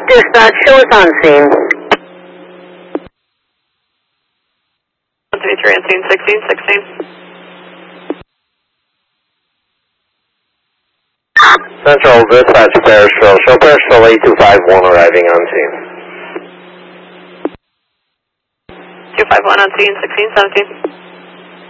Dispatch, show us on scene. 133 on scene, 1616. Central Dispatch, Parisville. Show Parisville 8251 arriving on scene. 251 on scene, 1617.